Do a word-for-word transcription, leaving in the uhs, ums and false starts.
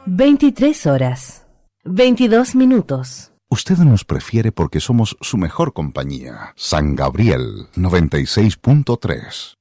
veintitrés horas, veintidós minutos. Usted nos prefiere porque somos su mejor compañía. San Gabriel noventa y seis punto tres.